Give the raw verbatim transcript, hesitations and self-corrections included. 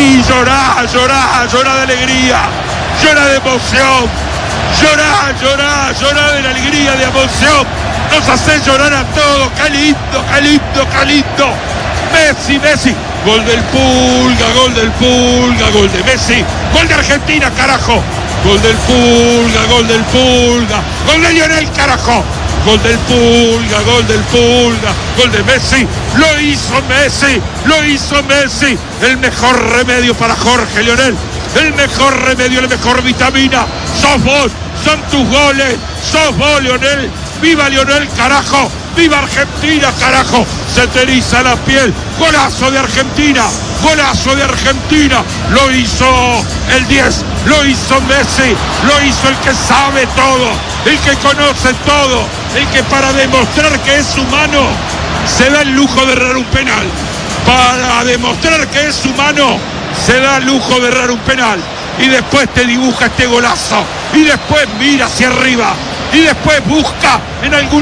Sí, llorá, llorá, llorá de alegría, llorá de emoción, llorá, llorá, llorá de la alegría, de emoción. Nos hace llorar a todos. Qué lindo, qué lindo, qué lindo. Messi, Messi. Gol del Pulga, gol del Pulga, gol de Messi. Gol de Argentina, carajo. Gol del Pulga, gol del Pulga. Gol de Lionel, carajo. Gol del Pulga, gol del Pulga. Gol de Messi. Lo hizo Messi, lo hizo Messi. El mejor remedio para Jorge, Lionel. El mejor remedio, la mejor vitamina. Sos vos, son tus goles. Sos vos, Lionel. ¡Viva Lionel, carajo! ¡Viva Argentina, carajo! Se te eriza la piel. Golazo de Argentina. Golazo de Argentina. Lo hizo el diez. Lo hizo Messi. Lo hizo el que sabe todo. El que conoce todo. El que para demostrar que es humano se da el lujo de errar un penal. Para demostrar que es humano se da el lujo de errar un penal. Y después te dibuja este golazo. Y después mira hacia arriba. Y después busca en algún